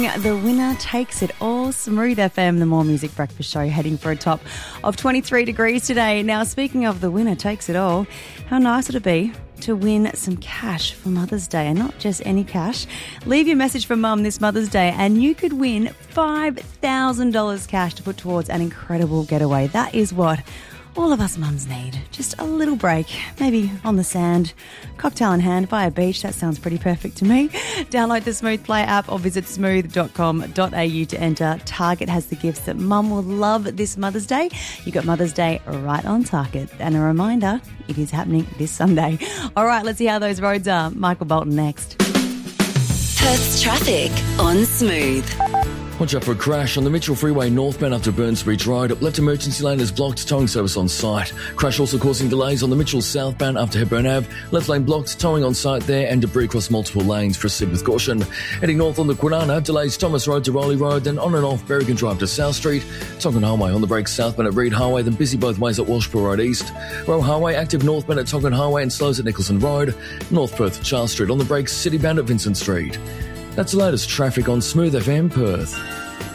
The winner takes it all. Smooth FM, the More Music Breakfast Show, heading for a top of 23 degrees today. Now, speaking of the winner takes it all, how nice would it be to win some cash for Mother's Day, and not just any cash? Leave your message for Mum this Mother's Day and you could win $5,000 cash to put towards an incredible getaway. That is what all of us mums need. Just a little break, maybe on the sand, cocktail in hand by a beach. That sounds pretty perfect to me. Download the Smooth Play app or visit smooth.com.au to enter. Target has the gifts that Mum will love this Mother's Day. You got Mother's Day right on target. And a reminder, it is happening this Sunday. All right, let's see how those roads are. Michael Bolton next. Perth's traffic on Smooth. Watch out for a crash on the Mitchell Freeway northbound after Burns Bridge Road. Left emergency lane is blocked, towing service on site. Crash also causing delays on the Mitchell southbound after Hepburn Ave. Left lane blocked, towing on site there, and debris across multiple lanes. Proceed with caution. Heading north on the Kwinana, delays Thomas Road to Rowley Road, then on and off Berrigan Drive to South Street. Tongan Highway on the brakes southbound at Reed Highway, then busy both ways at Walshpool Road East. Rowe Highway active northbound at Tongan Highway and slows at Nicholson Road. North Perth, Charles Street on the brakes, citybound at Vincent Street. That's the latest traffic on Smooth FM Perth.